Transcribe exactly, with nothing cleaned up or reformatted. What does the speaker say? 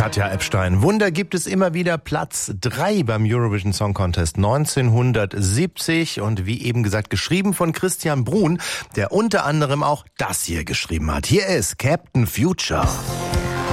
Katja Epstein. Wunder gibt es immer wieder. Platz drei beim Eurovision Song Contest neunzehnhundertsiebzig und wie eben gesagt geschrieben von Christian Bruhn, der unter anderem auch das hier geschrieben hat. Hier ist Captain Future.